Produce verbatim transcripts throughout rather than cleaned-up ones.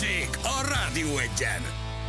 Balázsék a Rádió Egyen.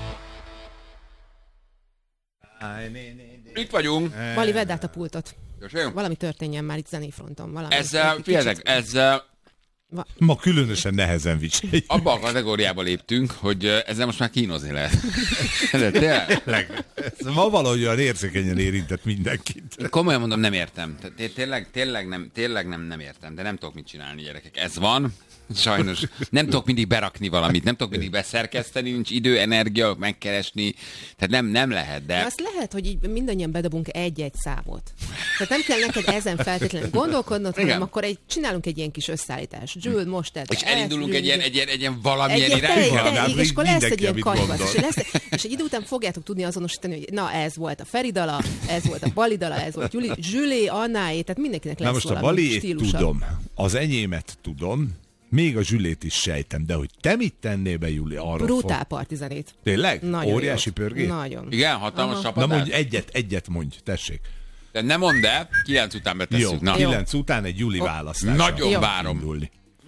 Itt vagyunk. Bali, vedd át a pultot. Köszönöm. Valami történjen már itt zenéfronton. Valami Ezzel, figyeljetek, ezzel Va- Ma különösen nehezen viseljük. abba a kategóriába léptünk, hogy ezzel most már kínozni lehet. De tényleg, Ez ma valahogy olyan érzékenyen érintett mindenkit. komolyan mondom, nem értem. Tehát Tényleg, tényleg, nem, tényleg nem, nem értem, de nem tudok mit csinálni, gyerekek. Ez van, sajnos. Nem tudok mindig berakni valamit, nem tudok mindig beszerkeszteni, nincs idő, energia, megkeresni. Tehát nem, nem lehet, de... De azt lehet, hogy így mindannyian bedobunk egy-egy számot. Tehát nem kell neked ezen feltétlenül gondolkodnod, Igen. hanem akkor egy, csinálunk egy ilyen kis összeállítást. Jules, most tedd. És ezt, elindulunk Jules, egy ilyen, egy ilyen, egy ilyen valamilyen Egy- irányba. egy- irányba. egy- és akkor lesz egy Mindenki, ilyen amit kanyvasz, gondol. és, lesz, és egy idő után fogjátok tudni azonosítani, hogy na, ez volt a Feri dala, ez volt a Bali dala, ez volt Juli, Zsülé, Annáé, tehát mindenkinek lesz Na most a valami Baliét stílusa. tudom, az enyémet tudom, még a Zsülét is sejtem, de hogy te mit tennél be, Juli, arra Brutál fog... partizenét. Tényleg? Nagyon Óriási jó. pörgés? Nagyon. Igen, hatalmas Aha. Na csapatás. mondj egyet, egyet mondj, tessék. De nem mondd el, kilenc után Jó, betesszük. Na. kilenc után egy Juli választás. Nagyon Jó. várom. Indulni.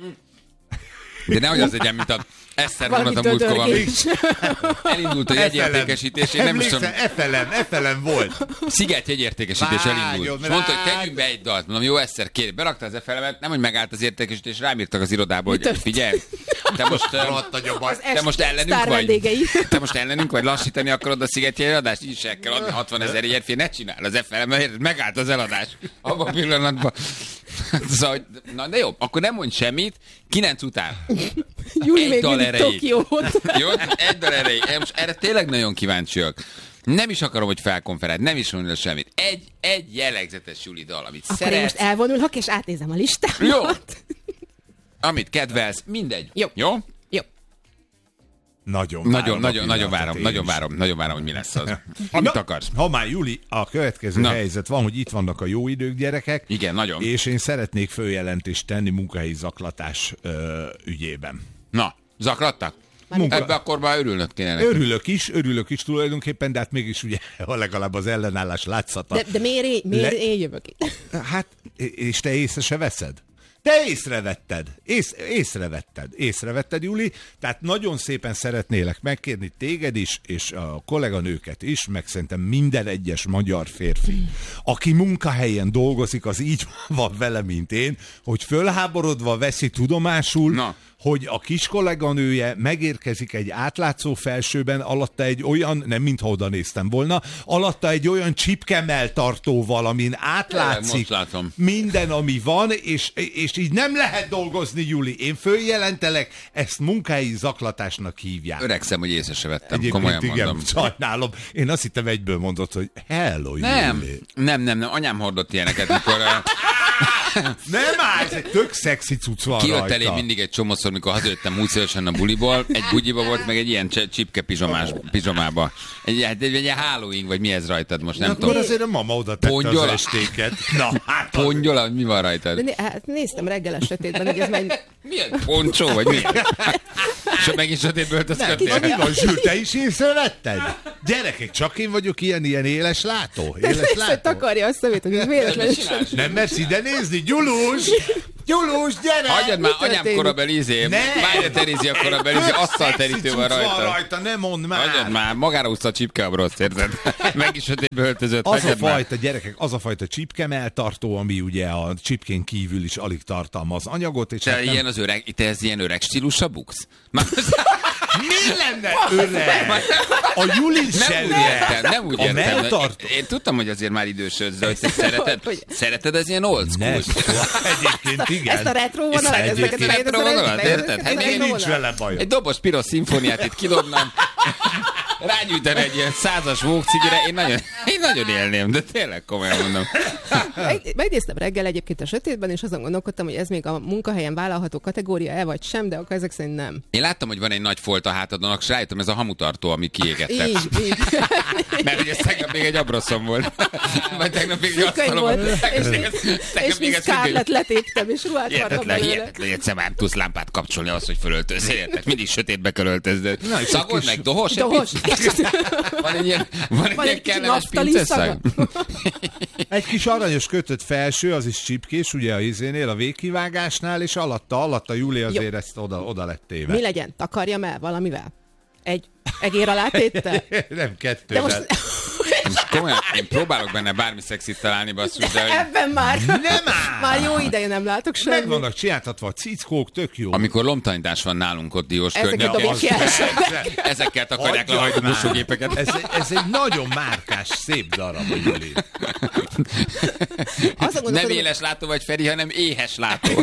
De nehogy az legyen, mint a Eszter Valami vonat a múltkor van. dödörgés. Elindult a jegyértékesítés, én nem is tudom, Emlékszel, Efelen, Efelen volt. Sziget jegyértékesítés Vágjon elindult. És rá. mondta, hogy tegyünk be egy dalt. Mondom, jó, Eszter, kérj, berakta az Efelemet, nem, hogy megállt az értékesítés, rám írtak az irodába, hogy történt? figyelj, te most, Rohadt a baj. te most ellenünk sztár vagy? vendégei. Te most ellenünk vagy? Lassítani akarod a Sziget jegyadást? Így se kell adni hatvan ezer jegyet, ne csinál az Efelemet, megállt az eladás. Abban a pillanatban. Szóval, na de jó, akkor nem mondj semmit, kilenc után. Júli Egy még dal mindig erejéig. Tokiót. Jó, egy dal erejéig. Én most erre tényleg nagyon kíváncsiak. Nem is akarom, hogy felkonferáld, nem is mondja semmit. Egy, egy jellegzetes Juli dal, amit Akkor én szeretsz, most elvonulok, és átnézem a listámat. Jó. amit kedvelsz, mindegy. Jó. Jó? Jó. Nagyon Nagyon, várom a nagyon, nagyon pillanatot várom, én nagyon is. várom, nagyon várom, hogy mi lesz az. Amit Na, akarsz. Ha már Juli, a következő Na. helyzet van, hogy itt vannak a jó idők, gyerekek. Igen, nagyon. És én szeretnék följelentést tenni munkahelyi zaklatás ö, ügyében. Na, zaklattak? Munka- Ebbe akkor már örülnöd kéne neki. Örülök is, örülök is tulajdonképpen, de hát mégis ugye legalább az ellenállás látszata. De, de miért, én, miért Le- én jövök itt? Hát, és te észre se veszed? Te észrevetted, ész, észrevetted, észrevetted, Juli, tehát nagyon szépen szeretnélek megkérni téged is, és a kolléganőket is, meg szerintem minden egyes magyar férfi, aki munkahelyen dolgozik, az így van vele, mint én, hogy fölháborodva veszi tudomásul, Na. hogy a kis kolléganője megérkezik egy átlátszó felsőben, alatta egy olyan, nem mintha oda néztem volna, alatta egy olyan csipkemeltartóval, amin átlátszik most látom. minden, ami van, és, és így nem lehet dolgozni, Juli. Én följelentelek, ezt munkahelyi zaklatásnak hívják. Öregszem, hogy észre se vettem, Egyébként komolyan igen, mondom. sajnálom. Én azt hittem egyből mondott, hogy hello, Nem, Juli. nem, nem, nem, anyám hordott ilyeneket, mikor uh, Nem áll, ez egy tök szexi cucc van kijött rajta. elé mindig egy csomószor, mikor hazajöttem múltszörösen a buliból, egy bugyiba volt, meg egy ilyen cse- csipke pizsomás, pizsomába. Egy, egy, egy, egy Halloween, vagy mi ez rajtad most, nem Akkor tudom. azért a mama oda tette Pongyola? az estéket. Na, hát az- Pongyola, hogy mi van rajtad? De né, hát néztem reggel a sötétben, hogy ez megy... Milyen poncsó, vagy mi? És megint sötétből Na, öltözködtél? mi van, Zsül, te is észrevetted? Gyerekek, csak én vagyok ilyen, ilyen éles látó? Éles Persze, látó? takarja a szemét, hogy ez véletlenül sem. Nem mersz ide nézni? Gyulus! Gyulus, gyere! Hagyjad már, Mi anyám történik? korabeli izé, Ne! Mária Terézia korabeli izé, asztalterítő van Szexi cucc rajta. rajta, ne mondd már! Hagyjad már, magára húzta a csipke a broszt, érted? Meg is sötétbe öltözött, Az a hagyjad már. fajta, gyerekek, az a fajta csipkemeltartó, ami ugye a csipkén kívül is alig tartalmaz anyagot, és Te hát nem... ilyen az öreg, te ez ilyen öreg stílusra buksz? Már Mi lenne öreg? A Juli nem se úgy öreg. értem, nem úgy A értem. melltartó. Én, én tudtam, hogy azért már idősödsz, de hogy te szereted, Hogy- szereted ez ilyen old school. Nem, egyébként igen. Ezt a retro vonalat, Ezt ezeket a egyébként retro vonalat, érted? Hát Én nincs vele bajom. Egy dobos piros szimfóniát itt kidobnám, rágyújtani egy ilyen százas vókcigire, én nagyon, én nagyon élném, de tényleg komolyan mondom. Meg- Megnéztem reggel egyébként a sötétben, és azon gondolkodtam, hogy ez még a munkahelyen vállalható kategória-e vagy sem, de akkor ezek szerint nem. Én láttam, hogy van egy nagy folt a hátadon, akkor rájöttem, ez a hamutartó, ami kiégette. Így, így. Mert ugye ez tegnap még egy abroszom volt. Vagy tegnap még egy Könyv asztalom volt, volt. és, Tegnap és még mint ez függöny. Scarlett letéptem, és ruhát vartam Hihetetlen, belőle. hihetetlen, hogy egyszer már tudsz lámpát kapcsolni ahhoz, hogy fölöltözzél. Tehát mindig sötétbe kell öltözni. Na, és Szagold egy meg, kis- Dohos? Dohos. Van egy ilyen, van egy Van ilyen egy kicsi kellemes naftali pinceszag? Egy kis aranyos kötött felső, az is csipkés, ugye a izénél, a végkivágásnál, és alatta, alatta Júli azért Jó. ezt oda, oda lett téve. Mi legyen? Takarjam el valamivel? Egy egér alá téttel? Nem De kettővel. most Most komolyan, én próbálok benne bármi szexit találni, basszus, de hogy ebben már, Nem áll! már jó ideje nem látok Meg semmit. vannak csináltatva a cickók, tök jó. amikor lomtanítás van nálunk ott Diós Ezeket környékén, dobjuk ki első. ezekkel takarják le a Hagyjad már. hajtómosógépeket. Ez, egy- ez egy nagyon márkás, szép darab, a Júli. Azon Nem gondolkodom, éles látó vagy Feri, hanem éhes látó.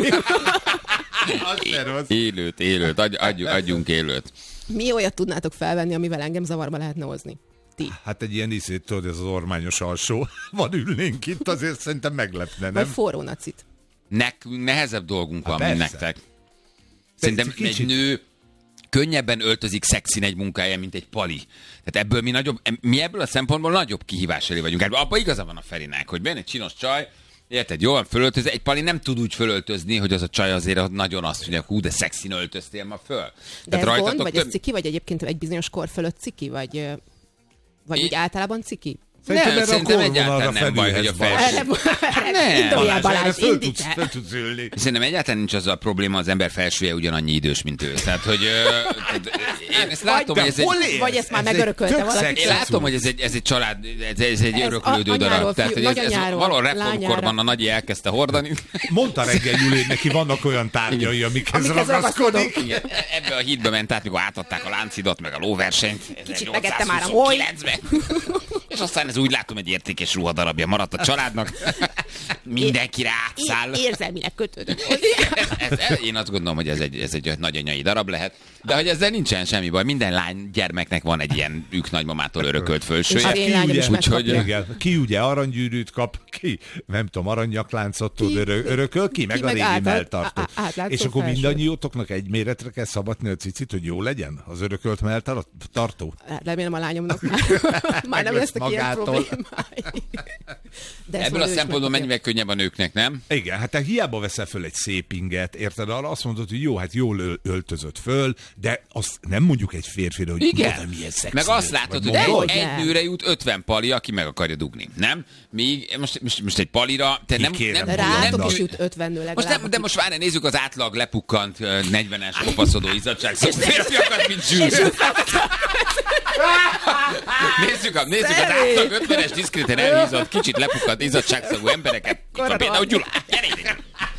Az se rossz. Élőt, élőt, adj, adj, adjunk élőt. mi olyat tudnátok felvenni, amivel engem zavarba lehetne hozni? Ti. Hát egy ilyen iszét, tudod, ez az ormányos alsó. Van ülnénk itt, azért szerintem meglepne, Vagy nem? forró nacit. Nekünk nehezebb dolgunk van, Há, mint persze. nektek. Szerintem Persze, egy kicsit. nő könnyebben öltözik szexin egy munkája, mint egy pali. Tehát ebből mi nagyobb, mi ebből a szempontból nagyobb kihívás elé vagyunk. Hát abban igaza van a Ferinek, hogy benne egy csinos csaj, érted, jól fölöltöz, egy pali nem tud úgy fölöltözni, hogy az a csaj azért nagyon azt mondja, hú, de szexin öltöztél ma föl. De ez gond, vagy ez több- ciki, vagy egyébként egy bizonyos kor fölött ciki, vagy, ö, vagy I- úgy általában ciki? Szerintem Nem, erre a szerintem korvonalra egyáltalán nem baj, hogy a felülhetsz felső. Erre, Nem. erre induljál, Balázs, erre Balázs, föl indíts tudsz, el. föl tudsz ülni. Szerintem egyáltalán nincs az a probléma, az ember felsője ugyanannyi idős, mint ő. Tehát, hogy ö, tehát, én ezt látom, hogy ez egy... hol élsz? Vagy ezt már Ez egy megörökölte tök valaki. Én szexi látom, cucc. hogy ez egy, ez egy család, ez, ez egy Ez öröklődő a- anyáról, darab. Tehát, fiú- hogy ez, ez nagyanyáról, valahol reformkorban lányára. a nagyi elkezdte hordani. Mondta reggel Júli, hogy neki vannak olyan tárgyai, amikhez Amikhez ragaszkodik. Igen, ebbe a hídbe ment át, mikor átadták a láncidat, meg a lóversenyt. Kicsit megette már a moly. ezernyolcszázhuszonkilencben. És aztán ez úgy látom, egy értékes ruhadarabja maradt a családnak. Mindenkire átszáll. É- Érzelmileg kötődött. Ez, ez, én azt gondolom, hogy ez egy, ez egy nagyanyai darab lehet, de hogy ezzel nincsen semmi baj. Minden lány gyermeknek van egy ilyen ők nagymamától örökölt És fölsője. az én lányom is úgyhogy- megkapja. Igen, ki ugye aranygyűrűt kap, ki nem tudom, aranynyakláncot tud Ki- örö- örököl, ki meg ki a meg régi átad- melltartó. á- átlátszó És akkor felső. mindannyiótoknak egy méretre kell szabadni a cicit, hogy jó legyen az örökölt melltartó? Hát remélem a lányomnak már, már nem Meg lesz lesznek ilyen magától. problémái. De ezt Ebből majd a ő is szempontból megkapja. mennyivel könnyebb a nőknek, nem? Igen, hát te hiába veszel föl egy szép inget, érted? Arra azt mondod, hogy jó, hát jól öl- öltözött föl, de azt nem mondjuk egy férfire, hogy Igen. oda milyen szexi Meg azt vagy látod, hogy mondod. egy, Nem. egy nőre jut ötven pali, aki meg akarja dugni, nem? Míg most, most, most egy palira, te nem, kérem, nem, De nem, rátok nem is jut ötven nő legalább. most nem, de most várj, nézzük az átlag lepukkant ö, negyvenes kopaszodó izzadság szó férfiakat, mint Zsűz. Nézzük, a, nézzük az Szerény. átlag ötvenes diszkréten elhízott, kicsit lepukkant izzadságszagú embereket. Itt van Korona. például Gyula. Gyere ide.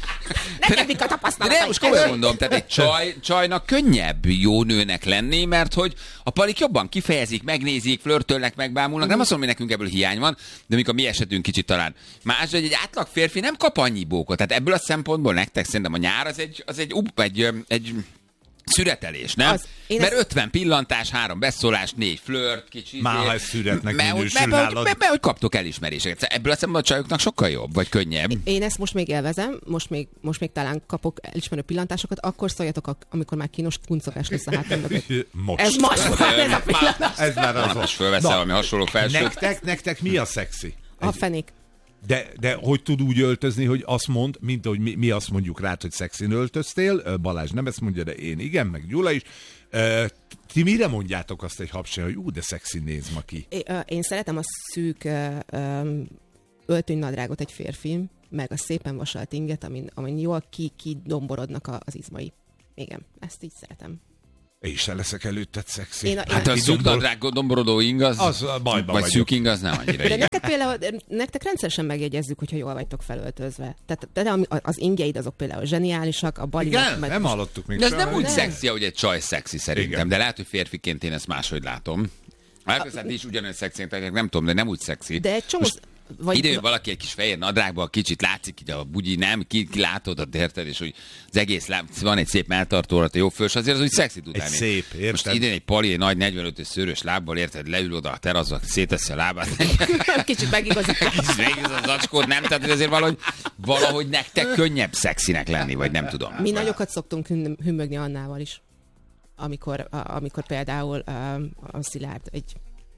Neked mik a De tapasztalatai? nem, most komolyan mondom, tehát egy csaj, csajnak könnyebb jó nőnek lenni, mert hogy a palik jobban kifejezik, megnézik, flörtölnek, megbámulnak. Nem azt mondom, hogy nekünk ebből hiány van, de mikor mi esetünk kicsit talán. Más, hogy egy átlag férfi nem kap annyi bókot. Tehát ebből a szempontból nektek szerintem a nyár az egy, az egy, up, egy, ö, egy szüretelés, nem? Az. Én Mert ezt- ötven pillantás, három beszólás, négy flört, kicsit. Már ha ez szüretnek mert, minősül mert, mert, nálad. mert, mert, hogy kaptok elismeréseket. Szóval ebből a szempontból a csajoknak sokkal jobb, vagy könnyebb. Én ezt most még élvezem, most még, most még talán kapok elismerő pillantásokat, akkor szóljatok, ak- amikor már kínos kuncogás lesz a hátam mögött. Most. Ez most van, ez a pillanat. Ez már az Holnap van. is fölveszel Na, valami hasonló felsőt. Nektek, nektek mi a szexi? A fenék. De, de hogy tud úgy öltözni, hogy azt mond, mint ahogy mi, mi azt mondjuk rád, hogy szexin öltöztél, Ö, Balázs nem ezt mondja, de én igen, meg Gyula is. Ö, Ti mire mondjátok azt egy hapsén, hogy ú, de szexin néz ma ki? É- ö, Én szeretem a szűk ö, ö, öltönynadrágot egy férfi, meg a szépen vasalt inget, amin, amin jól ki, kidomborodnak a- az izmai. Igen, ezt így szeretem. Én se leszek előtted szexi. Én a- Hát a Én- szűk nadrág domborodó ing az, Az a bajba vagy vagyok. szűk ing az nem annyira. De igen. neked például, nektek rendszeresen megjegyezzük, hogyha jól vagytok felöltözve. Tehát de ami- az ingeid azok például zseniálisak, a balinak Igen, meg... nem hallottuk még De ez soha. nem úgy Nem. szexi, ahogy egy csaj szexi szerintem, Igen. de lehet, hogy férfiként én ezt máshogy látom. Elkezdett is ugyanolyan szexi, nem tudom, de nem úgy szexi. De egy csomó... Most Vagy, Idő valaki egy kis fehér nadrágban, kicsit látszik, így a bugyi, nem, ki, ki látod, ott érted, és hogy az egész lá... van egy szép melltartó, jó fős, azért az úgy szexi tud Egy lenni. szép, érted? Most idén egy pali, egy nagy negyvenötös szőrös lábbal, érted, leül oda a teraszba, széteszi a lábát. kicsit megigazítják. Végig az zacskód, nem? Tehát hogy azért valahogy, valahogy nektek könnyebb szexinek lenni, vagy nem tudom. Mi nagyokat szoktunk hüm- hümmögni Annával is. Amikor, a, amikor például a, a Szilárd egy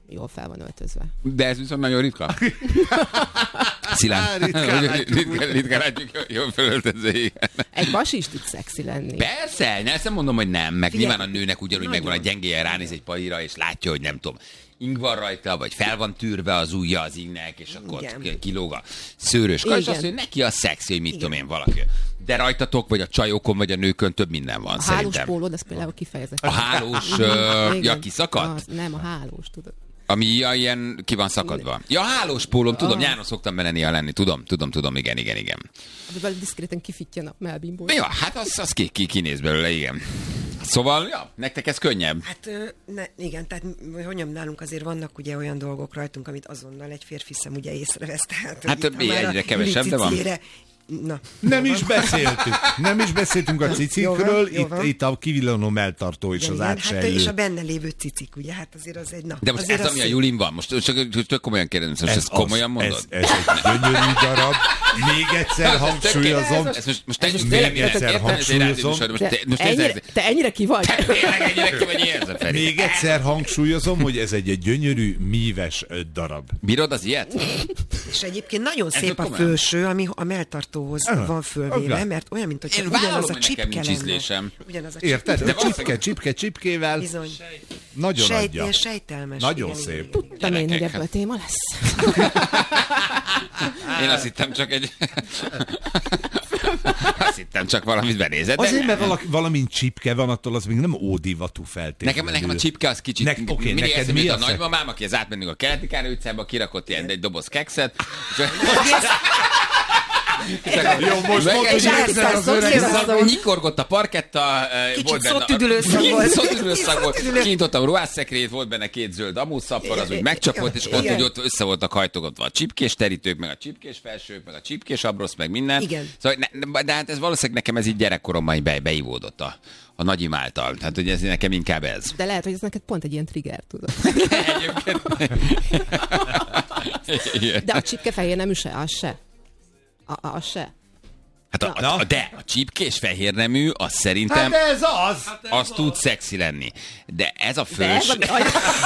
jól fel van öltözve. De ez viszont nagyon ritka. Szilárd. Ritka, ritka látjuk, jól felöltöző, igen. Egy basi is tud szexi lenni. Persze, ne, ezt nem mondom, hogy nem. Meg Figyelj, nyilván a nőnek ugyanúgy nagyon. megvan a gyengéje, ránéz egy palira, és látja, hogy nem tudom, ing van rajta, vagy fel van tűrve az ujja az ingnek, és akkor Igen. ott kilóg a szőrös kar, és Igen. azt mondja, neki a szexi, hogy mit tudom én, valaki. De rajtatok, vagy a csajokon, vagy a nőkön több minden van, A hálós szerintem. pólód, az például kifejezett. A hálós, Igen. uh, ja, kiszakadt? Az, nem, a hálós, tudod. Ami ja, ilyen ki van szakadva. Ja, hálós pólom, tudom, nyáron szoktam bele néha lenni, tudom, tudom, tudom, igen, igen, igen. De vele diszkréten kifitjen a melbimból. Ja, hát az, az ki, ki, kinéz belőle, igen. Szóval, ja, nektek ez könnyebb. Hát ö, ne, igen, tehát m- hogy nálunk azért vannak ugye olyan dolgok rajtunk, amit azonnal egy férfi szem ugye észrevesz. Tehát, Hát hogy itt többé már a egyre kevesebb, de van. licicére- Na, Nem jó is van. beszéltünk. Nem is beszéltünk a Jó cicikről, van, jó itt, van. itt a kivillanó melltartó és Igen, az igen, hát, átsejlő. és a benne lévő cicik, ugye, hát azért az egy na. De most azért ez, az ami a szép. Julin van, most csak, csak komolyan kérdezem, most ezt az, komolyan mondod? Ez, ez egy gyönyörű darab. Még egyszer hangsúlyozom. Ez most, most, most Még tényleg egyszer értem, ez egy hangsúlyozom. rádióműsor, most Te, te- most ennyire, nézd, te ennyire ki vagy? ez- tényleg ennyire ki vagy érzem, Feri. Még egyszer hangsúlyozom, hogy ez egy gyönyörű, míves ö, darab. Bírod az ilyet? És egyébként nagyon Ez szép a komolyan. fölső, ami a melltartóhoz Aha. van fölvéve, Igen. mert olyan, mint hogy Én ugyanaz vállalom, a hogy nekem csipke nincs lenne. ízlésem. Ugyanaz a Érted? De A csipke, csipke, csipkével Bizony. nagyon Sejt, adja. ilyen sejtelmes. Nagyon igen, szép. igen, igen. Tudtam én, hogy Gyerekek, ebből hát- téma lesz. Én azt hittem csak egy... Azt hittem csak valamit benézett. de Azért, nem. mert valaki, valamint csipke van, attól az még nem ódivatú feltétlenül. Nekem, nekem a csipke az kicsit... Nek- oké, mindig neked eszembe mi jut a a fe- nagymamám, aki az átmennünk a Keleti Károly utcába, kirakott ilyen egy doboz kekszet. Jó, most Meg- mondd, hogy és érzed az szoktam öreg kérdezni. szag. Nyikorgott a parketta, eh, Kicsit volt benne... szótüdülőszag volt. Szótüdülőszag volt. Szótüdülő- Kinyitottam ruhásszekrényt, volt benne két zöld amúszappar, az úgy megcsapott, és ott Igen. úgy ott össze voltak hajtogatva a csipkés terítők, meg a csipkés felsők, meg a csipkés abrosz, meg minden. Igen. Szóval, ne, de hát ez valószínűleg nekem ez így gyerekkoromban így be, beivódott a, a nagyim által. Tehát, hogy ez nekem inkább ez. De lehet, hogy ez neked pont egy ilyen trigger, tudod. Egyébként. Igen. De a csipkefehér nemű se, az se. A, a, az se. Hát a, a, a, de a csipkés fehérnemű, az szerintem Hát ez az! az tud szexi lenni. De ez a De ez, fős... ami,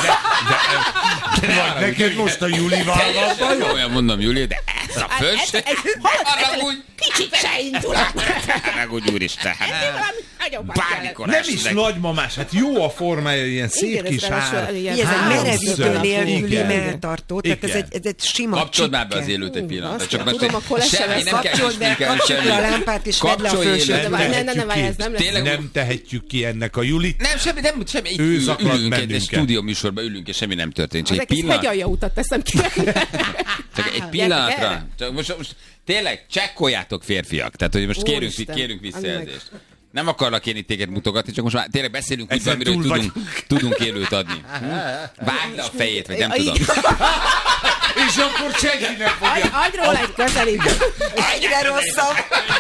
Vagy neked most a Julival van bajod? Olyan mondom, Júlia, de ez a fős... Arra úgy... kicsit se indulat. Meg úgy, úristen. hát Bármikor Nem is esnek. nagymamás, hát jó a formája, ilyen szép Igen, ez kis ráadásul hár. ilyen Igen, ez egy háromszög. merevítő Háromszög. nélküli Igen. melltartó, tehát ez Igen. egy, ez egy sima Kapcsold már be az csipke. élőt egy Hú, pillanatra. azt Csak nem most tudom, akkor lesz semmi, se nem lesz. kell Kapcsold be, ismételni kapcsold be a semmi. lámpát, és vedd le a Kapcsolj fölsőt. élőt. De várj, ne, ne, ne, tehetjük várj, ki. ez nem lesz. Tényleg Nem tehetjük ki ennek a Julit. Nem, semmi, nem, semmi. Itt Ő ül- zaklat ülünk egy, egy bennünket. stúdió műsorban ülünk, és semmi nem történt. Csak Az egy egész pillanat. hegyalja utat teszem ki. Csak egy Ah, pillanatra. gyertek erre. Csak most, most tényleg csekkoljátok férfiak. Tehát, hogy most kérünk, Úristen, kérünk az visszajelzést. Nem akarlak én itt téged mutogatni, csak most már tényleg beszélünk úgy, Ezzel amiről túl tudunk, tudunk élőt adni. Hm? Vágd le a fejét, vagy nem Aj, tudom. És akkor senkinek fogja. Adj- Adj róla egy közelítőt. Egyre rosszabb.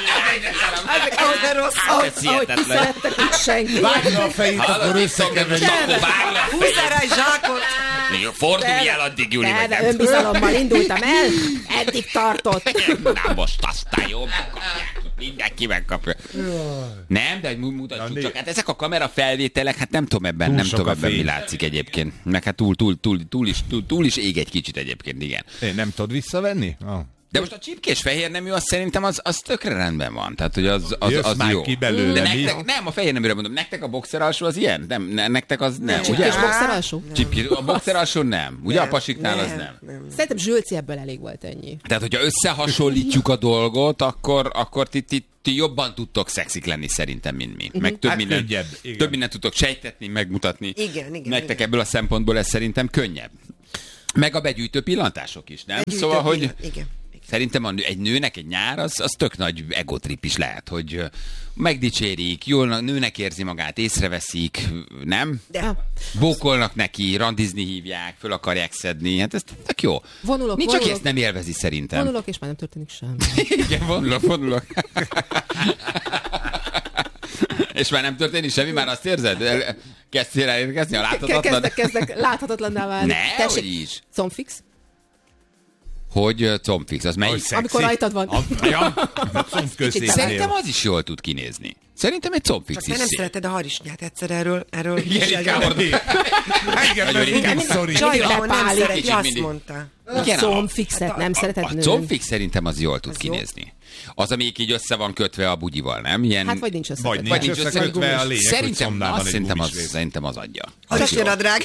Egyre rosszabb. Ez Ahogy hihetetlen. kiszerettek, hogy senki. Vágd le a fejét, Hallod, akkor visszakeverjük, összekeverjük. akkor vágd le a fejét. Húzzál rá egy zsákot. Jó, Fordulj el addig, Júli, De, vagy de nem. önbizalommal indultam el, eddig tartott. Na most aztán jó, megkapják. Mindenki megkapja. Nem, de hogy mu- mutassuk Na, csak. né- Hát ezek a kamerafelvételek, hát nem tudom ebben, Túl nem sok tudom a ebben mi fény. látszik egyébként. Meg hát túl, túl, túl, túl, is, túl, túl is ég egy kicsit egyébként, igen. Én nem tudod visszavenni? Ah. De most a csipkés fehér nemű, az szerintem az, az tökre rendben van. Tehát, hogy az, az, Jössz az már jó. ki belőle, De mi? nektek, nem, a fehér neműre mondom, nektek a boxer alsó az ilyen? Nem, ne, nektek az nem, ugye? És boxer alsó? Csipkés, a boxer alsó nem. Ugye a pasiknál az nem. Szerintem Zsülci ebből elég volt ennyi. Tehát, hogyha összehasonlítjuk a dolgot, akkor, akkor ti, ti, ti jobban tudtok szexik lenni szerintem, mint mi. Meg több, Hát minden, könnyebb, igen. több mindent tudtok sejtetni, megmutatni. Igen, igen, Nektek igen. ebből a szempontból ez szerintem könnyebb. Meg a begyűjtő pillantások is, nem? Begyűjtő Szóval, hogy pillanat, igen. szerintem a nő, egy nőnek egy nyár, az, az tök nagy egotrip is lehet, hogy ö, megdicsérik, jól nőnek érzi magát, észreveszik, nem? De Bókolnak neki, randizni hívják, föl akarják szedni, hát ez tök jó. Vonulok, Nincs, aki vonulok. ezt nem élvezi szerintem. Vonulok, és már nem történik semmi. Igen, vonulok, vonulok. És már nem történik semmi, már azt érzed? El- Kezdtél elérkezni a láthatatlan? Kezdek, kezdek láthatatlanná válni. Ne, hogy is. Comfix? Hogy ö, combfix, az melyik? Hogy szexi. Amikor rajtad van. A, ja, combköszésznél. Szerintem az is jól tud kinézni. Szerintem egy combfix Csak is te nem szép. szereted a harisnyát, egyszer erről, erről Igen, is inkább eljöttem. Engem Nagyon meg inkább- mindig szorít. Csaj, ahol nem Lepálik. szereti, Kicsit azt mindig. mondta. Igen, a- Combfixet nem szereted A nőn. combfix szerintem az jól tud Az jó? kinézni. Az, amelyik így össze van kötve a bugyival, nem? Ilyen... Hát vagy nincs összekötve. Vagy vagy nincs nincs összekötve, a lényeg, hogy Szerintem, szomnában azt egy szerintem, az, gumisrész. szerintem az adja. Az jó. a drág.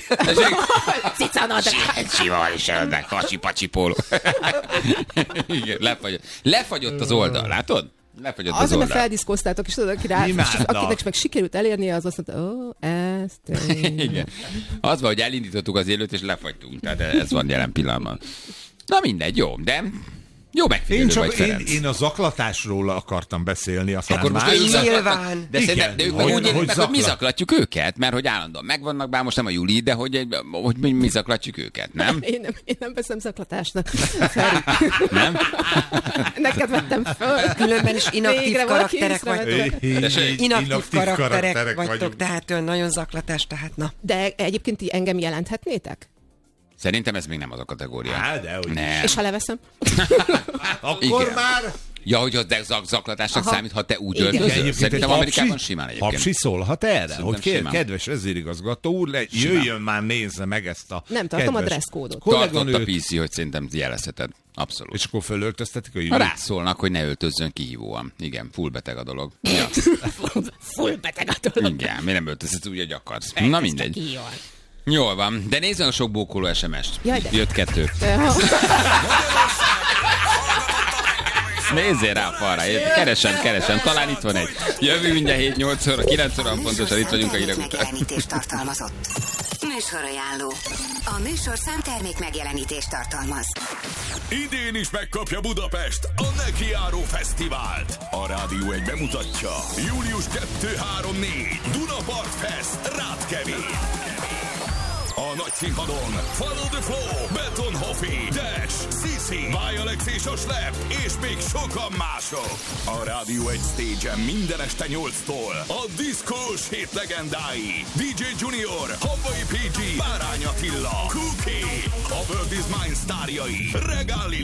Egy sima is önnek, kacsi-pacsi póló. Igen, lefagyott. Lefagyott az oldal, látod? Lefagyott az Azon a oldal. feldiszkoztátok, és tudod, aki rá, Imádnak. akinek meg sikerült elérnie, az azt mondta, ó, ezt... Igen. Az van, hogy elindítottuk az élőt, és lefagytunk. Tehát ez van jelen pillanatban. Na mindegy, jó, de jó Én megfigyelő vagy, csak én, Ferenc. én a zaklatásról akartam beszélni, aztán Akkor most más. ők zaklatnak. Nyilván. De, Igen, szerintem, de ők hogy- meg úgy élik hogy meg, hogy mi zaklat. zaklatjuk őket, mert hogy állandóan megvannak, bár most nem a Juli, de hogy, egy- hogy mi, mi zaklatjuk őket, nem? Én nem, én nem veszem zaklatásnak. Feri. Nem? Neked vettem föl. Különben is inaktív Végre valaki karakterek vagytok. észrevette. Inaktív karakterek vagytok, tehát ön nagyon zaklatás, tehát na. De egyébként ti engem jelenthetnétek? Szerintem ez még nem az a kategória. Á, dehogy. Nem. És ha leveszem? Akkor Igen. már... Ja, hogy az de zak- zaklatásnak Aha. számít, ha te úgy Igen. öltözöl. Egyébként Szerintem egy Amerikában hapsi- simán egyébként. Hapsi szólhat erre, Szerintem hogy kér, simán. kedves vezérigazgató úr, le, jöjjön már, nézze meg ezt a Nem tartom a kedves dresszkódot. Tartott a kolléganőt, pé cé, hogy szerintem jelezheted. Abszolút. és akkor fölöltöztetik a Ha Júli. rászólnak, hogy ne öltözzön kihívóan. Igen, full beteg a dolog. Ja. Full beteg a dolog. Igen, mi nem öltözhetsz úgy, hogy akarsz. Na mindegy. Jól. Jól van, de nézd meg a sok bókoló es em est. Jaj, de- Jött kettő. Nézzél rá a falra, keresem, keresem, talán itt van egy. Jövő mindjárt hét nyolc óra, kilenc óra pontosan itt vagyunk a hírek után. Megjelenítést tartalmazott. Műsorajánló. A műsorszám termék megjelenítést tartalmaz. Idén is megkapja Budapest a Nekiáró Fesztivált. A Rádió egy bemutatja. július kettő három négy Dunapart Fest, Rátkevén. A nagy színpadon Follow the Flow, Betonhoffi, Dash, Sisi, Vajalex és a Slep, és még sokan mások. A Rádió egy stage-en minden este nyolctól a diszkós hét legendái. dé dzsé Junior, Hawaii pé gé, Bárány Attila, Cookie, a World is Mine sztárjai, Regal Lila,